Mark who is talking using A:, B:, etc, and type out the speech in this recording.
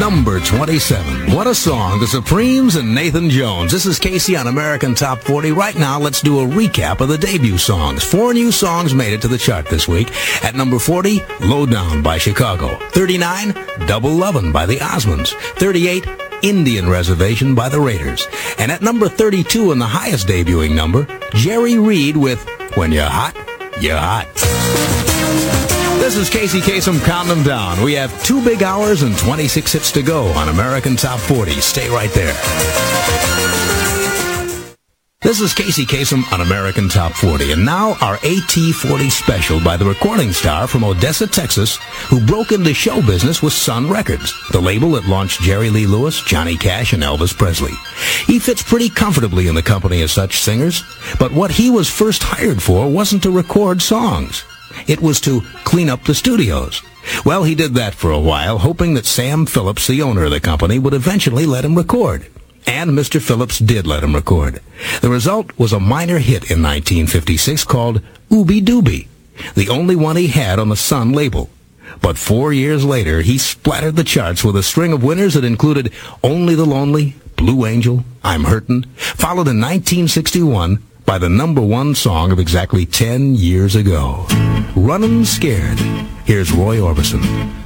A: Number 27. What a song. The Supremes and Nathan Jones. This is Casey on American Top 40. Right now, let's do a recap of the debut songs. 4 new songs made it to the chart this week. At number 40, Lowdown by Chicago. 39, Double Lovin' by the Osmonds. 38, Indian Reservation by the Raiders. And at number 32 and the highest debuting number, Jerry Reed with When You're Hot, You're Hot. This is Casey Kasem counting them down. We have 2 big hours and 26 hits to go on American Top 40. Stay right there. This is Casey Kasem on American Top 40. And now our AT40 special by the recording star from Odessa, Texas, who broke into show business with Sun Records, the label that launched Jerry Lee Lewis, Johnny Cash, and Elvis Presley. He fits pretty comfortably in the company of such singers, but what he was first hired for wasn't to record songs. It was to clean up the studios. Well, he did that for a while, hoping that Sam Phillips, the owner of the company, would eventually let him record. And Mr. Phillips did let him record. The result was a minor hit in 1956 called Ooby Dooby, the only one he had on the Sun label. But 4 years later, he splattered the charts with a string of winners that included Only the Lonely, Blue Angel, I'm Hurtin', followed in 1961 by the number 1 song of exactly 10 years ago, Runnin' Scared. Here's Roy Orbison.